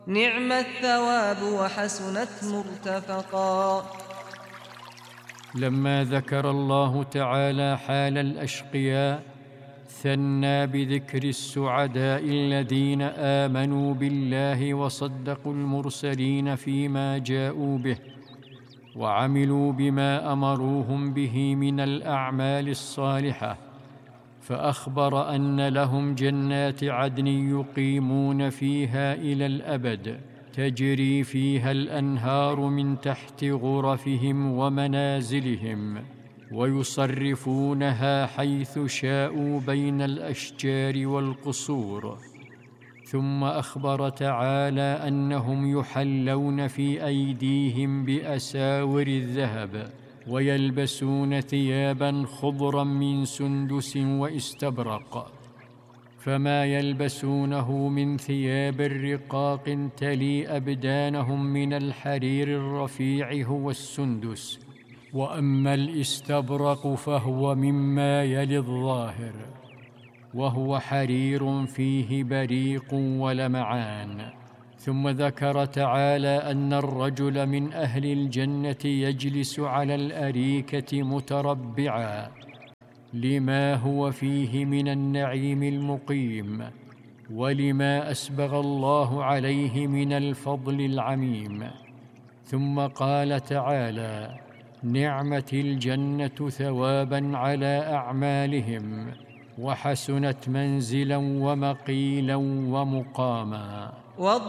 نعم الثواب وحسنت مرتفقا. لما ذكر الله تعالى حال الأشقياء ثنى بذكر السعداء الذين آمنوا بالله وصدقوا المرسلين فيما جاءوا به وعملوا بما أمروهم به من الأعمال الصالحة، فأخبر أن لهم جنات عدن يقيمون فيها إلى الأبد تجري فيها الأنهار من تحت غرفهم ومنازلهم، ويصرفونها حيث شاءوا بين الأشجار والقصور. ثم أخبر تعالى أنهم يحلون في أيديهم بأساور الذهب، ويلبسون ثيابا خضرا من سندس واستبرق، فما يلبسونه من ثياب رقاق تلي أبدانهم من الحرير الرفيع هو السندس، وأما الاستبرق فهو مما يلي الظاهر، وهو حرير فيه بريق ولمعان. ثم ذكر تعالى أن الرجل من أهل الجنة يجلس على الأريكة متربعا لما هو فيه من النعيم المقيم، ولما أسبغ الله عليه من الفضل العميم. ثم قال تعالى: نعمت الجنة ثوابا على أعمالهم، وحسنت منزلا ومقيلا ومقاما.